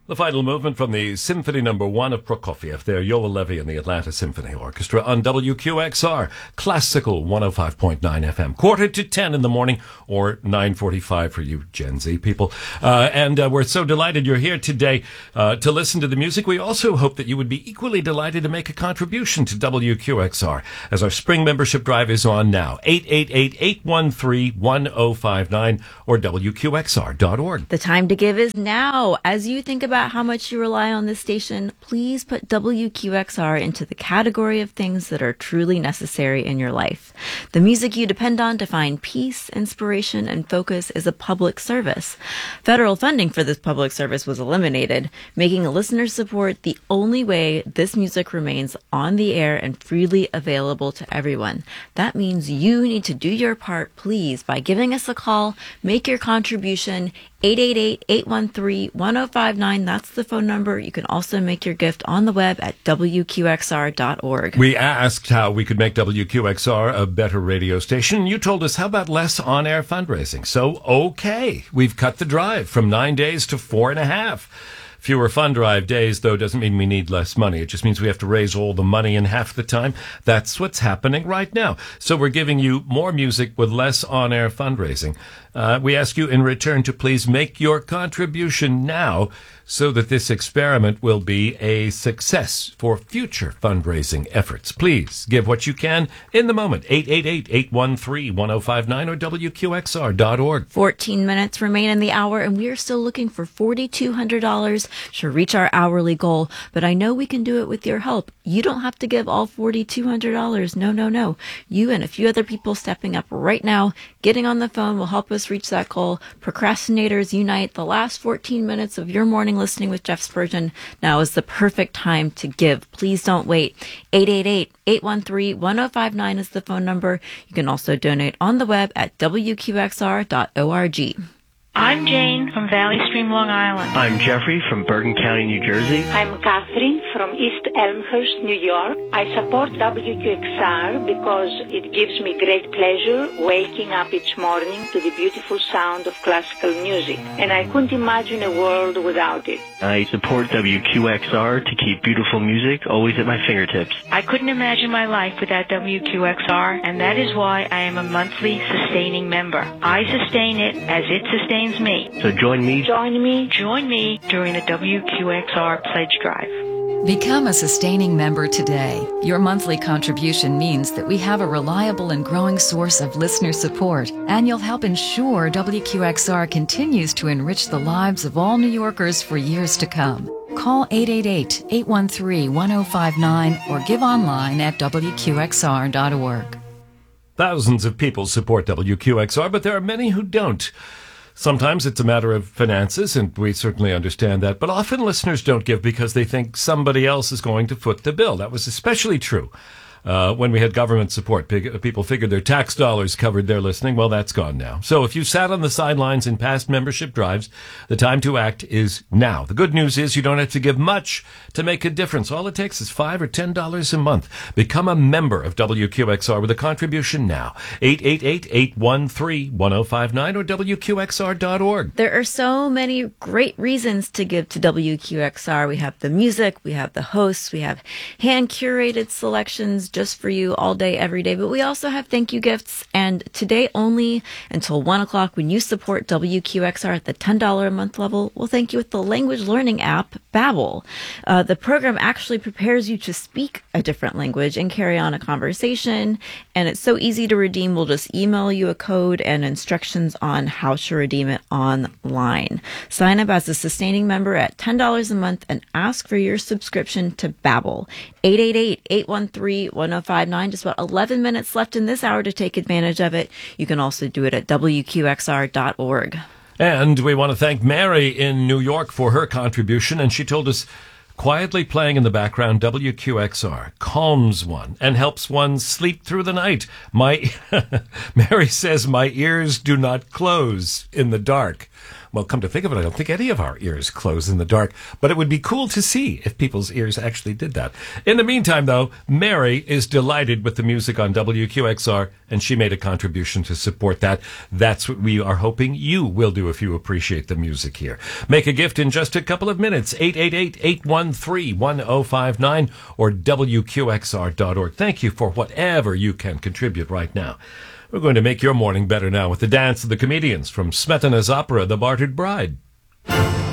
The final movement from the Symphony No. 1 of Prokofiev, there, Yoel Levy and the Atlanta Symphony Orchestra on WQXR, Classical 105.9 FM, 9:45 in the morning, or 9:45 for you Gen Z people. And we're so delighted you're here today to listen to the music. We also hope that you would be equally delighted to make a contribution to WQXR, as our spring membership drive is on now. 888-813-1059 or WQXR.org. The time to give is now. As you think about how much you rely on this station, please put WQXR into the category of things that are truly necessary in your life. The music you depend on to find peace, inspiration, and focus is a public service. Federal funding for this public service was eliminated, making listener support the only way this music remains on the air and freely available to everyone. That means you need to do your part, please, by giving us a call, make your contribution, 888-813-1059. That's the phone number. You can also make your gift on the web at WQXR.org. We asked how we could make WQXR a better radio station. You told us, how about less on-air fundraising? So, okay, we've cut the drive from 9 days to 4.5. Fewer fund drive days, though, doesn't mean we need less money. It just means we have to raise all the money in half the time. That's what's happening right now. So we're giving you more music with less on-air fundraising. We ask you in return to please make your contribution now so that this experiment will be a success for future fundraising efforts. Please give what you can in the moment. 888-813-1059 or WQXR.org. 14 minutes remain in the hour, and we are still looking for $4,200 to reach our hourly goal. But I know we can do it with your help. You don't have to give all $4,200. No. You and a few other people stepping up right now, getting on the phone will help us reach that goal. Procrastinators unite. The last 14 minutes of your morning listening with Jeff Spurgeon, now is the perfect time to give. Please don't wait. 888-813-1059 is the phone number. You can also donate on the web at WQXR.org. I'm Jane from Valley Stream, Long Island. I'm Jeffrey from Bergen County, New Jersey. I'm Catherine from East Elmhurst, New York. I support WQXR because it gives me great pleasure waking up each morning to the beautiful sound of classical music, and I couldn't imagine a world without it. I support WQXR to keep beautiful music always at my fingertips. I couldn't imagine my life without WQXR, and that is why I am a monthly sustaining member. I sustain it as it sustains me. So join me during the WQXR Pledge Drive. Become a sustaining member today. Your monthly contribution means that we have a reliable and growing source of listener support, and you'll help ensure WQXR continues to enrich the lives of all New Yorkers for years to come. Call 888-813-1059 or give online at WQXR.org. Thousands of people support WQXR, but there are many who don't. Sometimes it's a matter of finances, and we certainly understand that, but often listeners don't give because they think somebody else is going to foot the bill. That was especially true when we had government support. People figured their tax dollars covered their listening. Well, that's gone now. So if you sat on the sidelines in past membership drives, the time to act is now. The good news is you don't have to give much to make a difference. All it takes is $5 or $10 a month. Become a member of WQXR with a contribution now. 888-813-1059 or WQXR.org. There are so many great reasons to give to WQXR. We have the music, we have the hosts, we have hand-curated selections just for you all day, every day. But we also have thank you gifts. And today only until 1 o'clock, when you support WQXR at the $10 a month level, we'll thank you with the language learning app, Babbel. The program actually prepares you to speak a different language and carry on a conversation. And it's so easy to redeem. We'll just email you a code and instructions on how to redeem it online. Sign up as a sustaining member at $10 a month and ask for your subscription to Babbel. 888-813-1059. Just about 11 minutes left in this hour to take advantage of it. You can also do it at WQXR.org. And we want to thank Mary in New York for her contribution. And she told us, quietly playing in the background, WQXR calms one and helps one sleep through the night. Mary says, my ears do not close in the dark. Well, come to think of it, I don't think any of our ears close in the dark, but it would be cool to see if people's ears actually did that. In the meantime, though, Mary is delighted with the music on WQXR and she made a contribution to support that. That's what we are hoping you will do if you appreciate the music here. Make a gift in just a couple of minutes. 888-813-1059 or WQXR.org. Thank you for whatever you can contribute right now. We're going to make your morning better now with the dance of the comedians from Smetana's opera, The Bartered Bride.